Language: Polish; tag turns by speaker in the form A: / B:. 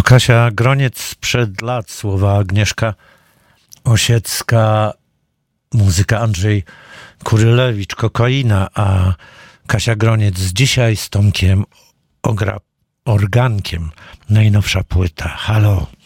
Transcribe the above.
A: Kasia Groniec sprzed lat, słowa Agnieszka Osiecka, muzyka Andrzej Kurylewicz, Kokaina, a Kasia Groniec dzisiaj z Tomkiem Organkiem. Najnowsza płyta. Halo.